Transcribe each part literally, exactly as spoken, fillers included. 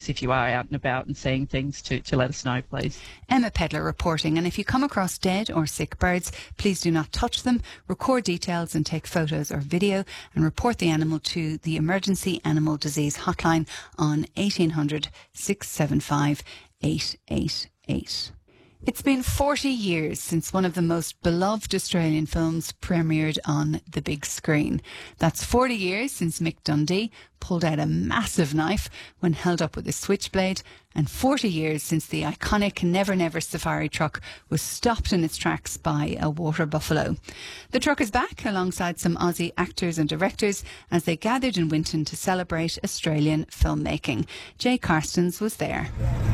us if you are out and about and seeing things to, to let us know, please. Emma Pedler reporting. And if you come across dead or sick birds, please do not touch them, record details and take photos or video, and report the animal to the Emergency Animal Disease Hotline on eighteen hundred, six seven five, eight eight eight. It's been forty years since one of the most beloved Australian films premiered on the big screen. That's forty years since Mick Dundee pulled out a massive knife when held up with a switchblade, and forty years since the iconic Never Never safari truck was stopped in its tracks by a water buffalo. The truck is back alongside some Aussie actors and directors as they gathered in Winton to celebrate Australian filmmaking. Jay Carstens was there.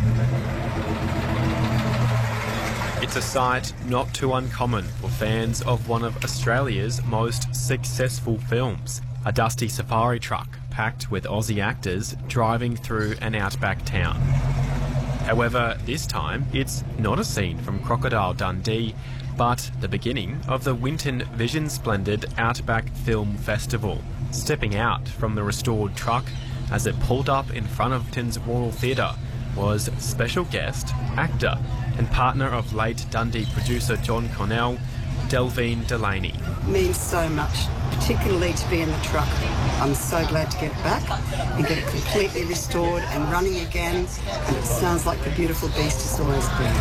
It's a sight not too uncommon for fans of one of Australia's most successful films, a dusty safari truck packed with Aussie actors driving through an outback town. However, this time it's not a scene from Crocodile Dundee, but the beginning of the Winton Vision Splendid Outback Film Festival. Stepping out from the restored truck as it pulled up in front of Winton's Royal Theatre was special guest, actor and partner of late Dundee producer John Connell, Delvine Delaney. It means so much, particularly to be in the truck. I'm so glad to get it back and get it completely restored and running again, and it sounds like the beautiful beast it's always been.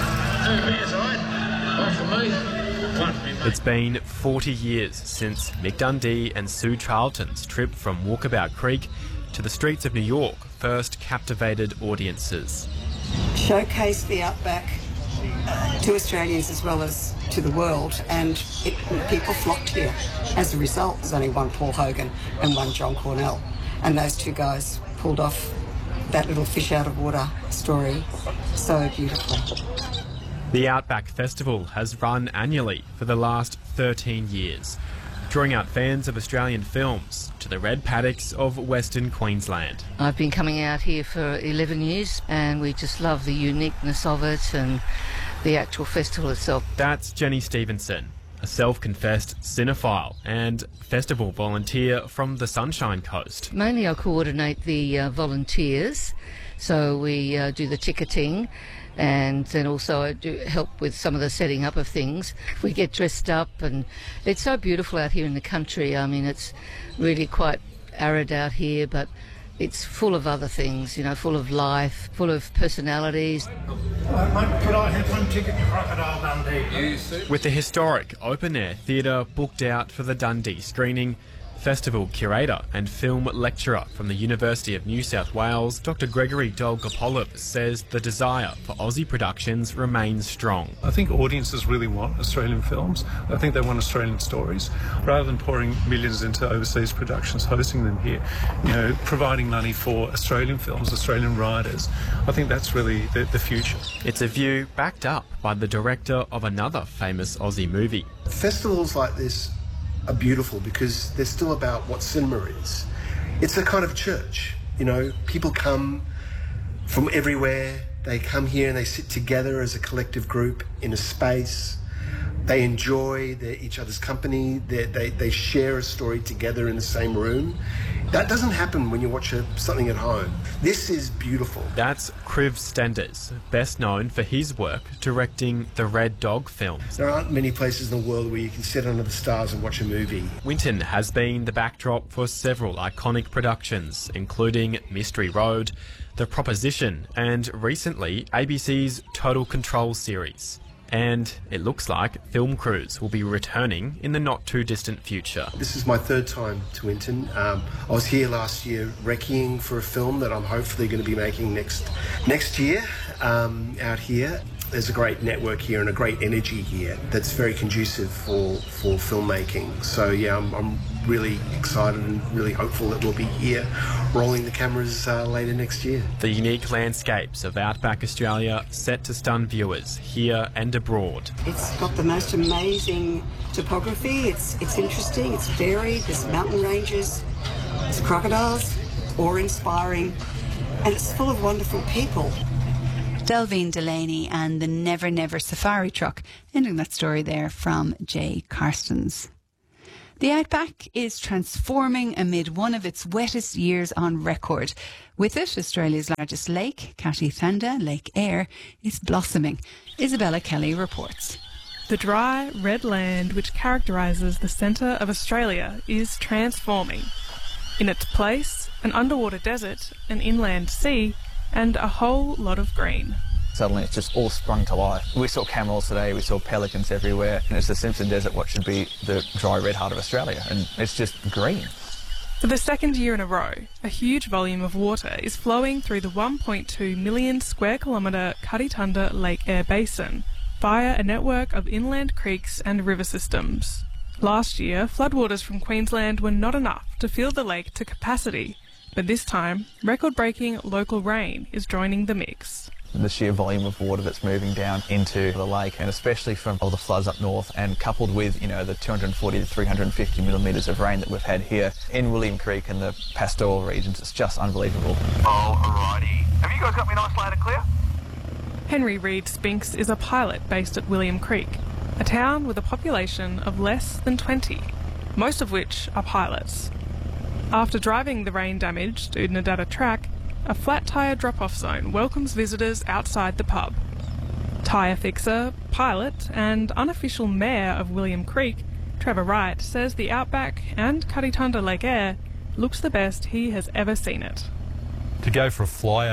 It's been forty years since Mick Dundee and Sue Charlton's trip from Walkabout Creek to the streets of New York first captivated audiences. Showcase the outback to Australians as well as to the world, and it, people flocked here. As a result, there's only one Paul Hogan and one John Cornell, and those two guys pulled off that little fish out of water story so beautifully. The Outback Festival has run annually for the last thirteen years, drawing out fans of Australian films to the red paddocks of Western Queensland. I've been coming out here for eleven years and we just love the uniqueness of it and the actual festival itself. That's Jenny Stevenson, a self-confessed cinephile and festival volunteer from the Sunshine Coast. Mainly I coordinate the uh, volunteers, so we uh, do the ticketing, and then also I do help with some of the setting up of things. We get dressed up and it's so beautiful out here in the country. I mean, it's really quite arid out here, but it's full of other things, you know, full of life, full of personalities. Could I have one ticket to Crocodile Dundee? With the historic open-air theatre booked out for the Dundee screening, festival curator and film lecturer from the University of New South Wales, Doctor Gregory Dolgopolov, says the desire for Aussie productions remains strong. I think audiences really want Australian films. I think they want Australian stories. Rather than pouring millions into overseas productions, hosting them here, you know, providing money for Australian films, Australian writers, I think that's really the, the future. It's a view backed up by the director of another famous Aussie movie. Festivals like this are beautiful because they're still about what cinema is. It's a kind of church, you know, people come from everywhere, they come here and they sit together as a collective group in a space, they enjoy their, each other's company, they, they, they share a story together in the same room. That doesn't happen when you watch a, something at home. This is beautiful. That's Kriv Stenders, best known for his work directing the Red Dog films. There aren't many places in the world where you can sit under the stars and watch a movie. Winton has been the backdrop for several iconic productions, including Mystery Road, The Proposition, and recently A B C's Total Control series. And it looks like film crews will be returning in the not-too-distant future. This is my third time to Winton. Um, I was here last year recceing for a film that I'm hopefully going to be making next next year um, out here. There's a great network here and a great energy here that's very conducive for, for filmmaking. So yeah, I'm, I'm really excited and really hopeful that we'll be here rolling the cameras uh, later next year. The unique landscapes of Outback Australia set to stun viewers here and abroad. It's got the most amazing topography. It's, it's interesting, it's varied, there's mountain ranges, there's crocodiles, awe-inspiring, and it's full of wonderful people. Delvine Delaney and the Never Never safari truck. Ending that story there from Jay Carstens. The outback is transforming amid one of its wettest years on record. With it, Australia's largest lake, Katithanda Lake Eyre, is blossoming. Isabella Kelly reports. The dry, red land which characterises the centre of Australia is transforming. In its place, an underwater desert, an inland sea, and a whole lot of green. Suddenly it's just all sprung to life. We saw camels today, we saw pelicans everywhere, and it's the Simpson Desert, what should be the dry red heart of Australia, and it's just green. For the second year in a row, a huge volume of water is flowing through the one point two million square kilometre Katithanda Lake Eyre Basin via a network of inland creeks and river systems. Last year, floodwaters from Queensland were not enough to fill the lake to capacity, but this time, record-breaking local rain is joining the mix. The sheer volume of water that's moving down into the lake, and especially from all the floods up north, and coupled with, you know, the two hundred forty to three hundred fifty millimetres of rain that we've had here in William Creek and the pastoral regions, it's just unbelievable. Alrighty. Have you guys got me nice loud and clear? Henry Reid Spinks is a pilot based at William Creek, a town with a population of less than twenty, most of which are pilots. After driving the rain-damaged Oodnadatta track, a flat tyre drop-off zone welcomes visitors outside the pub. Tyre fixer, pilot and unofficial mayor of William Creek, Trevor Wright, says the outback and Katithanda Lake Eyre looks the best he has ever seen it. To go for a fly